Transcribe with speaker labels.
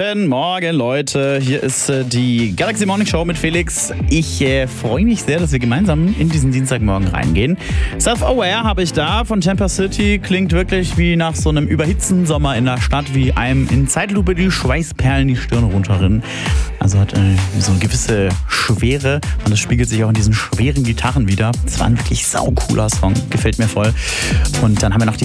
Speaker 1: Guten Morgen, Leute. Hier ist die Galaxy Morning Show mit Felix. Ich freue mich sehr, dass wir gemeinsam in diesen Dienstagmorgen reingehen. Self-Aware habe ich da von Tampa City. Klingt wirklich wie nach so einem überhitzten Sommer in der Stadt, wie einem in Zeitlupe die Schweißperlen die Stirn runterrinnen. Also hat so eine gewisse Schwere und das spiegelt sich auch in diesen schweren Gitarren wieder. Das war ein wirklich saucooler Song, gefällt mir voll. Und dann haben wir noch die